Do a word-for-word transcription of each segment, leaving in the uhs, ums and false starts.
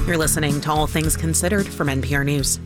You're listening to All Things Considered from N P R News.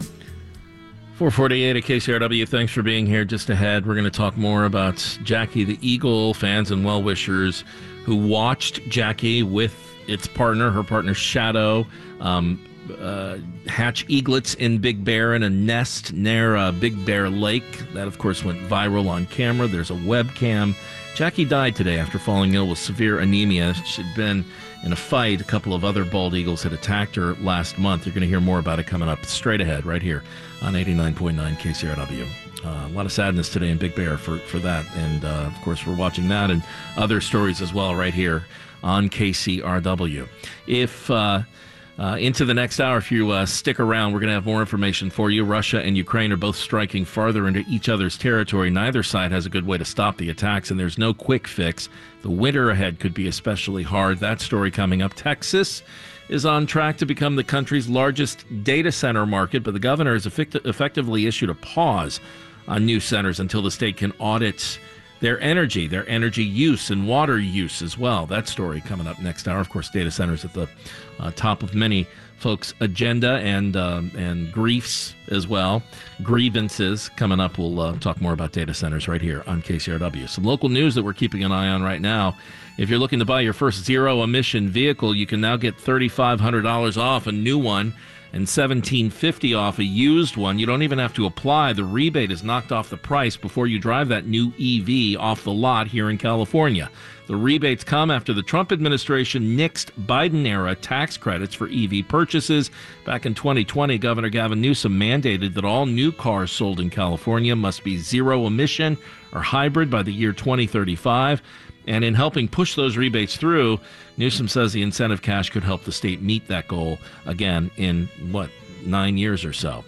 four forty-eight at K C R W. Thanks for being here. Just ahead, we're going to talk more about Jackie the Eagle. Fans and well-wishers who watched Jackie with its partner, her partner Shadow, um, uh, hatch eaglets in Big Bear in a nest near uh, Big Bear Lake. That, of course, went viral on camera. There's a webcam. Jackie died today after falling ill with severe anemia. She'd been in a fight. A couple of other bald eagles had attacked her last month. You're going to hear more about it coming up straight ahead right here on eighty-nine point nine K C R W. Uh, a lot of sadness today in Big Bear for, for that. And, uh, of course, we're watching that and other stories as well right here on K C R W. If... Uh, Uh, into the next hour, if you uh, stick around, we're going to have more information for you. Russia and Ukraine are both striking farther into each other's territory. Neither side has a good way to stop the attacks, and there's no quick fix. The winter ahead could be especially hard. That story coming up. Texas is on track to become the country's largest data center market, but the governor has effect- effectively issued a pause on new centers until the state can audit their energy, their energy use and water use as well. That story coming up next hour. Of course, data centers at the uh, top of many folks' agenda and um, and griefs as well. Grievances coming up. We'll uh, talk more about data centers right here on K C R W. Some local news that we're keeping an eye on right now. If you're looking to buy your first zero-emission vehicle, you can now get three thousand five hundred dollars off a new one and seventeen fifty off a used one. You don't even have to apply. The rebate is knocked off the price before you drive that new E V off the lot here in California. The rebates come after the Trump administration nixed Biden-era tax credits for E V purchases. Back in twenty twenty, Governor Gavin Newsom mandated that all new cars sold in California must be zero-emission or hybrid by the year twenty thirty-five. And in helping push those rebates through, Newsom says the incentive cash could help the state meet that goal again in, what, nine years or so.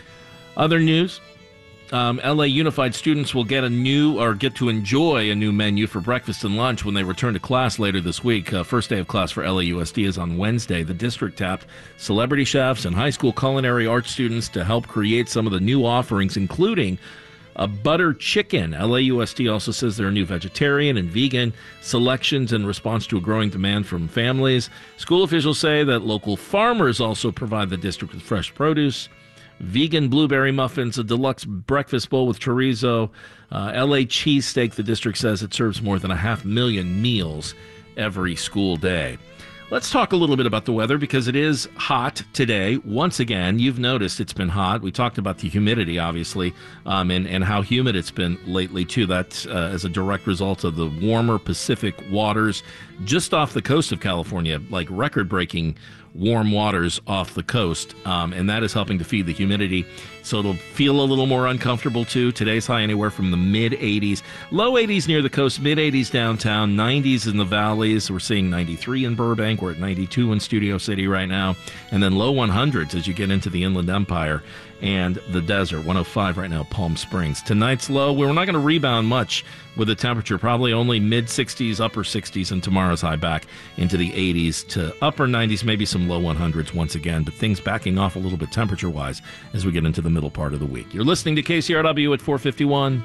Other news, um, L A Unified students will get a new, or get to enjoy a new menu for breakfast and lunch when they return to class later this week. Uh, first day of class for L A U S D is on Wednesday. The district tapped celebrity chefs and high school culinary arts students to help create some of the new offerings, including a butter chicken. L A U S D also says there are new vegetarian and vegan selections in response to a growing demand from families. School officials say that local farmers also provide the district with fresh produce, vegan blueberry muffins, a deluxe breakfast bowl with chorizo, uh, L A cheesesteak. The district says it serves more than a half million meals every school day. Let's talk a little bit about the weather because it is hot today. Once again, you've noticed it's been hot. We talked about the humidity, obviously, um, and, and how humid it's been lately, too. That's uh, as a direct result of the warmer Pacific waters just off the coast of California, like record-breaking warm waters off the coast, um, and that is helping to feed the humidity, so it'll feel a little more uncomfortable, too. Today's high anywhere from the mid eighties, low eighties near the coast, mid eighties downtown, nineties in the valleys. We're seeing ninety-three in Burbank. We're at ninety-two in Studio City right now, and then low hundreds as you get into the Inland Empire and the desert. one oh five right now, Palm Springs. Tonight's low, we're not going to rebound much with the temperature, probably only mid sixties, upper sixties, and tomorrow's high back into the eighties to upper nineties, maybe some low hundreds once again, but things backing off a little bit temperature-wise as we get into the middle part of the week. You're listening to K C R W at four fifty-one.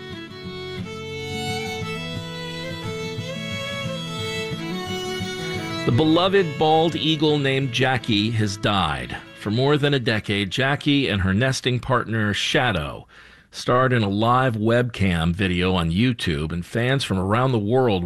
The beloved bald eagle named Jackie has died. For more than a decade, Jackie and her nesting partner, Shadow, starred in a live webcam video on YouTube, and fans from around the world